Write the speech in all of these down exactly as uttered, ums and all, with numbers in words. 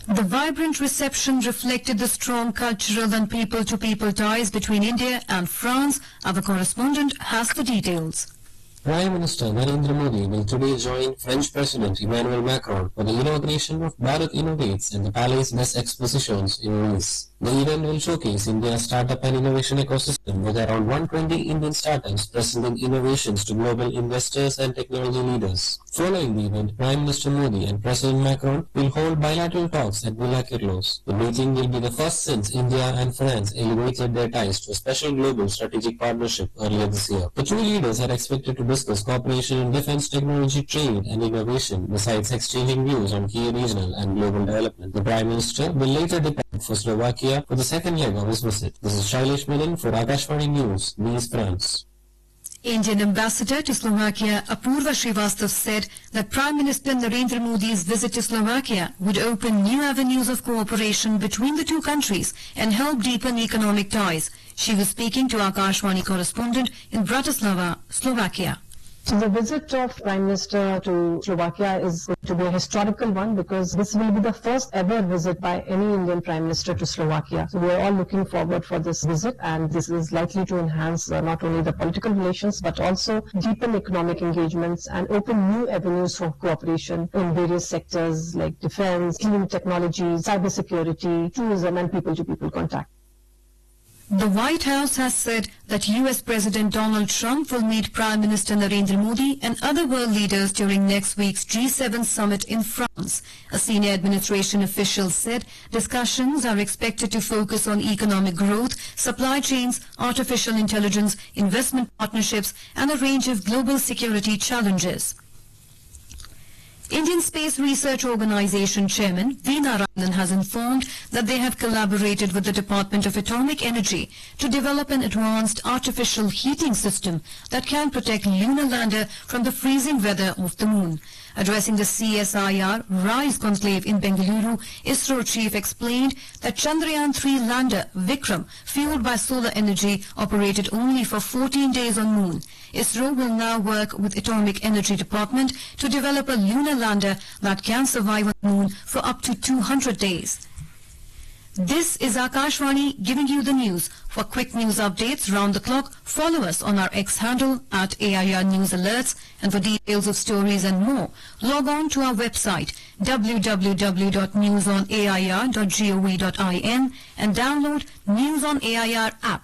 The vibrant reception reflected the strong cultural and people-to-people ties between India and France. Our correspondent has the details. Prime Minister Narendra Modi will today join French President Emmanuel Macron for the inauguration of Bharat Innovates at the Palais des Expositions in Nice. The event will showcase India's startup and innovation ecosystem with around one hundred twenty Indian startups presenting innovations to global investors and technology leaders. Following the event, Prime Minister Modi and President Macron will hold bilateral talks at Villa Kirlos. The meeting will be the first since India and France elevated their ties to a special global strategic partnership earlier this year. The two leaders are expected to discuss cooperation in defense technology, trade and innovation, besides exchanging views on key regional and global development. The Prime Minister will later depart for Slovakia for the second leg of his visit. This is Shailesh Menon for Akashvani News, Nice, France. Indian ambassador to Slovakia, Apurva Srivastava, said that Prime Minister Narendra Modi's visit to Slovakia would open new avenues of cooperation between the two countries and help deepen economic ties. She was speaking to Akashvani correspondent in Bratislava, Slovakia. So the visit of Prime Minister to Slovakia is going to be a historical one because this will be the first ever visit by any Indian Prime Minister to Slovakia. So we are all looking forward for this visit, and this is likely to enhance uh, not only the political relations but also deepen economic engagements and open new avenues for cooperation in various sectors like defense, clean technology, cybersecurity, tourism and people-to-people contact. The White House has said that U S President Donald Trump will meet Prime Minister Narendra Modi and other world leaders during next week's G seven summit in France. A senior administration official said discussions are expected to focus on economic growth, supply chains, artificial intelligence, investment partnerships, and a range of global security challenges. Indian Space Research Organisation Chairman V. Narayanan has informed that they have collaborated with the Department of Atomic Energy to develop an advanced artificial heating system that can protect lunar lander from the freezing weather of the moon. Addressing the C S I R RISE conclave in Bengaluru, ISRO chief explained that Chandrayaan three lander Vikram, fueled by solar energy, operated only for fourteen days on moon. ISRO will now work with Atomic Energy Department to develop a lunar lander that can survive on the moon for up to two hundred days. This is Akashvani giving you the news. For quick news updates round the clock, follow us on our X handle at A I R News Alerts, and for details of stories and more, log on to our website w w w dot news on a i r dot gov dot in and download News on A I R app.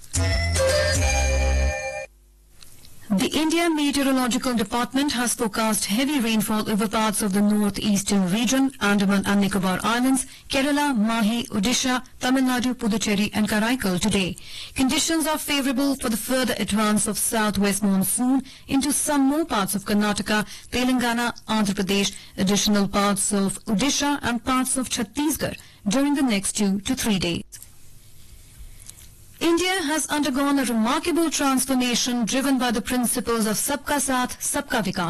The India Meteorological Department has forecast heavy rainfall over parts of the northeastern region, Andaman and Nicobar Islands, Kerala, Mahi, Odisha, Tamil Nadu, Puducherry and Karaikal today. Conditions are favourable for the further advance of southwest monsoon into some more parts of Karnataka, Telangana, Andhra Pradesh, additional parts of Odisha and parts of Chhattisgarh during the next two to three days. India has undergone a remarkable transformation driven by the principles of Sabka Saath, Sabka Vikas.